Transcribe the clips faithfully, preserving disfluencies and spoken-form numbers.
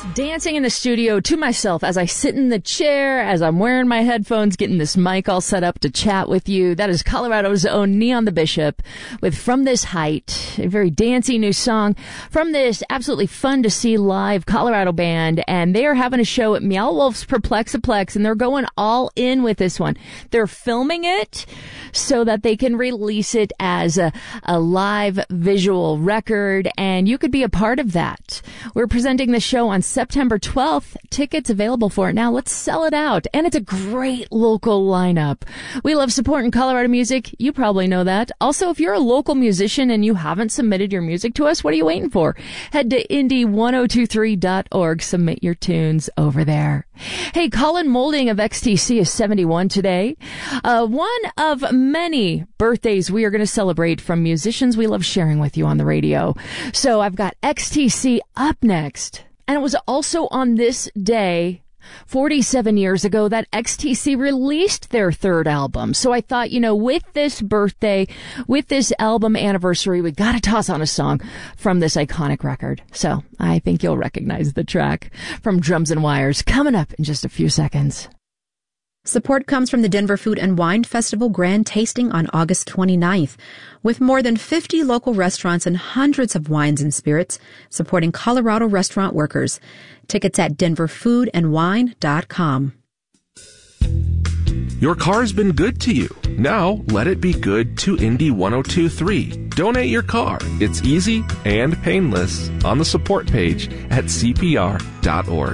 Dancing in the studio to myself as I sit in the chair, as I'm wearing my headphones, getting this mic all set up to chat with you. That is Colorado's own Neon the Bishop with From This Height, a very dancey new song from this absolutely fun to see live Colorado band. And they are having a show at Meow Wolf's Perplexiplex, and they're going all in with this one. They're filming it so that they can release it as a, a live visual record, and you could be a part of that. We're presenting the show on September twelfth. Tickets available for it now. Let's sell it out. And it's a great local lineup. We love supporting Colorado music. You probably know that. Also, if you're a local musician and you haven't submitted your music to us, what are you waiting for? Head to indie ten twenty-three dot org. Submit your tunes over there. Hey, Colin Moulding of X T C is seventy-one today. Uh, one of many birthdays we are going to celebrate from musicians we love sharing with you on the radio. So I've got X T C up next. And it was also on this day, forty-seven years ago, that X T C released their third album. So I thought, you know, with this birthday, with this album anniversary, we got to toss on a song from this iconic record. So I think you'll recognize the track from Drums and Wires coming up in just a few seconds. Support comes from the Denver Food and Wine Festival Grand Tasting on August twenty-ninth. With more than fifty local restaurants and hundreds of wines and spirits supporting Colorado restaurant workers. Tickets at denver food and wine dot com. Your car's been good to you. Now let it be good to Indy ten twenty-three. Donate your car. It's easy and painless on the support page at c p r dot org.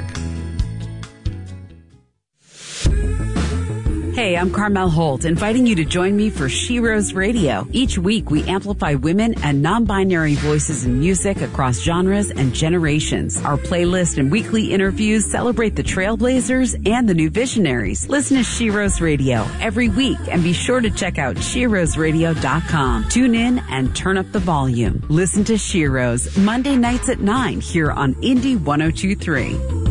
Hey, I'm Carmel Holt, inviting you to join me for She Rose Radio. Each week, we amplify women and non-binary voices in music across genres and generations. Our playlist and weekly interviews celebrate the trailblazers and the new visionaries. Listen to She Rose Radio every week, and be sure to check out she rose radio dot com. Tune in and turn up the volume. Listen to She Rose Monday nights at nine here on Indie ten twenty-three.